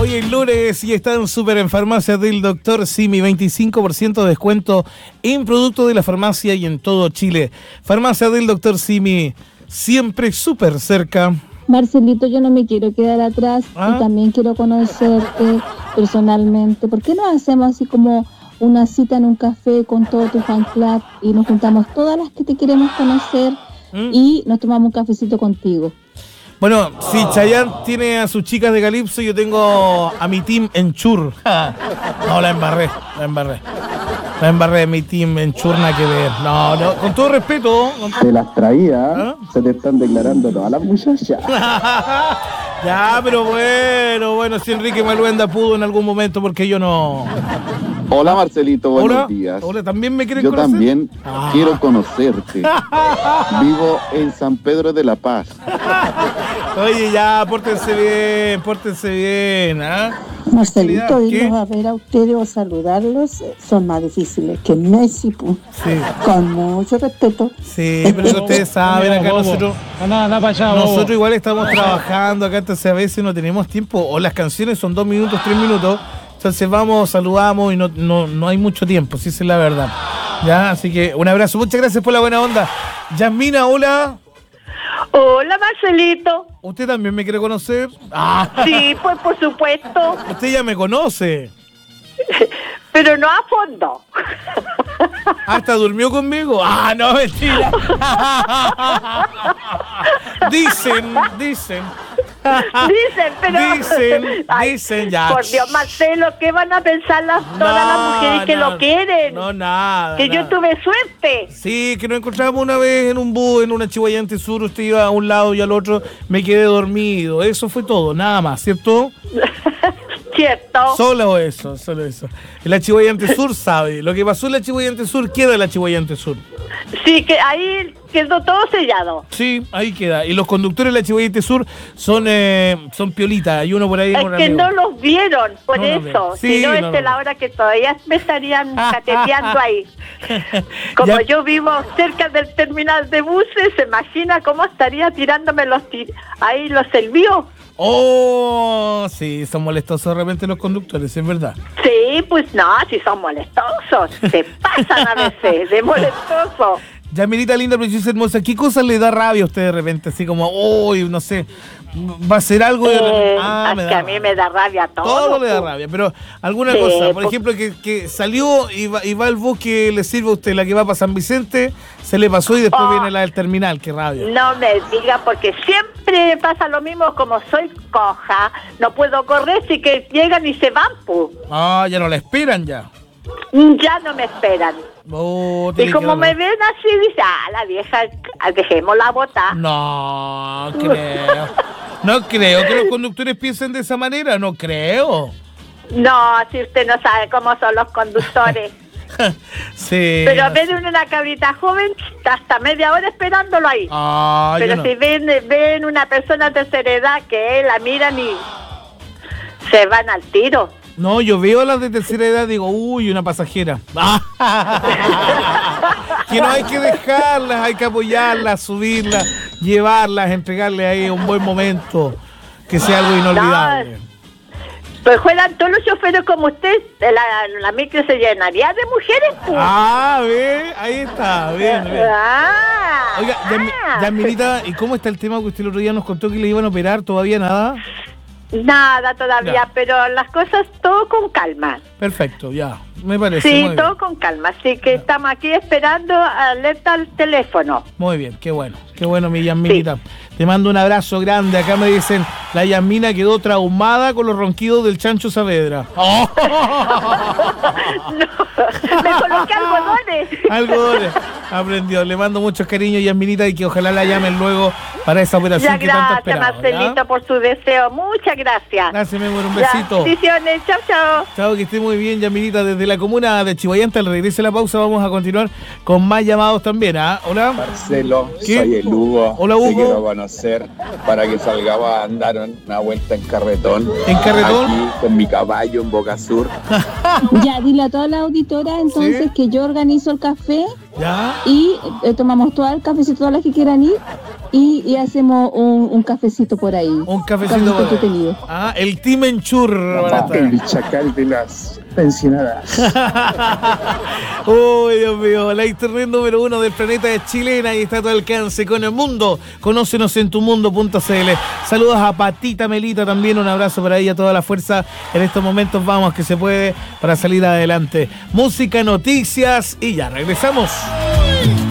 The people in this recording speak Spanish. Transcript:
Hoy es lunes y están súper en farmacias del Dr. Simi, 25% de descuento en productos de la farmacia y en todo Chile. Farmacia del Dr. Simi, siempre súper cerca. Marcelito, yo no me quiero quedar atrás y también quiero conocerte personalmente. ¿Por qué no hacemos así como una cita en un café con todo tu fan club y nos juntamos todas las que te queremos conocer y nos tomamos un cafecito contigo? Bueno, si Chayanne tiene a sus chicas de Calipso, yo tengo a mi team en Chur. No, la embarré. La embarré de mi team en Chur, nada que ver. No, con todo respeto. Se las traía, se te están declarando todas las muchachas. Ya, pero bueno, si Enrique Maluenda pudo en algún momento, porque yo no. Hola Marcelito, buenos días. Hola, ¿también me quieren Yo conocer? También quiero conocerte. Vivo en San Pedro de la Paz. Oye, ya, pórtense bien, Marcelito, irlos a ver a ustedes o saludarlos son más difíciles que Messi, pues. Sí. Con mucho respeto. Sí, pero eso ustedes saben, acá nosotros igual estamos trabajando acá, entonces a veces no tenemos tiempo, o las canciones son 2 minutos, 3 minutos, entonces vamos, saludamos y no hay mucho tiempo, si esa es la verdad. Ya, así que un abrazo, muchas gracias por la buena onda. Yasmina, hola. Hola, Marcelito. ¿Usted también me quiere conocer? Sí, pues por supuesto. Usted ya me conoce. Pero no a fondo. ¿Hasta durmió conmigo? No, mentira. Dicen, ya. Por Dios, Marcelo, ¿qué van a pensar todas las mujeres que lo quieren? No, nada. Que yo tuve suerte. Sí, que nos encontramos una vez en un bus, en una Chihuayante Sur, usted iba a un lado y al otro, me quedé dormido. Eso fue todo, nada más, ¿cierto? Cierto. Solo eso. La Chihuayante Sur sabe. Lo que pasó en la Chihuayante Sur queda en la Chihuayante Sur. Sí, que ahí quedó todo sellado. Sí, ahí queda. Y los conductores de la Chihuayante Sur son piolitas. Hay uno por ahí. Es que amigo. No los vieron, por eso. Sí, si no, es la hora que todavía me estarían cateteando ahí. Como yo vivo cerca del terminal de buses, ¿se imagina cómo estaría tirándome ahí los servíos? Oh, sí, son molestosos realmente los conductores, es verdad. Sí, pues no, sí son molestosos. Se pasan a veces de molestosos. Yamirita linda, preciosa, hermosa, ¿qué cosa le da rabia a usted de repente? Así como, uy, no sé, va a ser algo de... es que a mí me da rabia todo. Todo le da rabia, pero alguna cosa, por ejemplo, que salió y va al bus que le sirve a usted, la que va para San Vicente, se le pasó y después viene la del terminal, qué rabia. No me diga, porque siempre pasa lo mismo, como soy coja, no puedo correr, si que llegan y se van, pues. Ya no la esperan ya. Ya no me esperan. Y como me ven así, dice, la vieja, dejémosla botar. No creo. No creo que los conductores piensen de esa manera, no creo. No, si usted no sabe cómo son los conductores. Sí. Pero ven una cabrita joven, hasta media hora esperándolo ahí. Pero si ven una persona de tercera edad que la miran y se van al tiro. No, yo veo a las de tercera edad y digo, uy, una pasajera. Que no hay que dejarlas, hay que apoyarlas, subirlas, llevarlas, entregarles ahí un buen momento, que sea algo inolvidable. Pues juegan todos los choferes como usted, la micro se llenaría de mujeres. Pues. Ve, ahí está, bien. Oiga, Yamirita, ¿y cómo está el tema que usted el otro día nos contó que le iban a operar? ¿Todavía nada? Nada todavía, pero las cosas todo con calma. Perfecto, ya, me parece. Sí, todo con calma, así que estamos aquí esperando alerta al teléfono. Muy bien, qué bueno mi Yasminita. Sí. Te mando un abrazo grande. Acá me dicen, la Yasmina quedó traumada con los ronquidos del Chancho Saavedra. No, me coloqué algodones. Aprendió. Le mando muchos cariños, Yasminita, y que ojalá la llamen luego para esa operación que tanto esperaba. Gracias, Marcelito, por su deseo. Muchas gracias. Gracias, mi amor. Un besito. Bendiciones. Chao. Chao, que esté muy bien, Yasminita. Desde la comuna de Chihuayante, al regreso de la pausa, vamos a continuar con más llamados también. Hola. Marcelo, ¿Qué? Soy el Hugo. Hola, Hugo. Te quiero conocer para que salgamos a andar una vuelta en carretón. ¿En carretón? Aquí con mi caballo en Boca Sur. Ya, dile a toda la auditora entonces que yo organizo el café. ¿Ya? Y tomamos todo el cafecito, todas las que quieran ir. y hacemos un cafecito por ahí. Un cafecito por ahí. El Timenchur. El chacal de las pensionadas. Uy, Dios mío, la internet número 1 del planeta de chilena y está a tu alcance con el mundo. Conócenos en tumundo.cl. Saludos a Patita Melita también, un abrazo para ella, toda la fuerza en estos momentos, vamos que se puede para salir adelante. Música, noticias y ya regresamos.